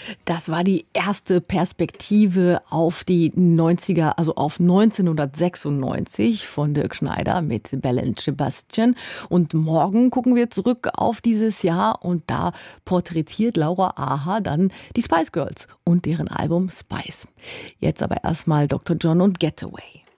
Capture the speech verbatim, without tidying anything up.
Das war die erste Perspektive auf die neunziger, also auf neunzehnhundertsechsundneunzig von Dirk Schneider mit Belle und Sebastian. Und morgen gucken wir zurück auf dieses Jahr und da porträtiert Laura Aha dann die Spice Girls und deren Album Spice. Jetzt aber erstmal Doktor John und Getaway.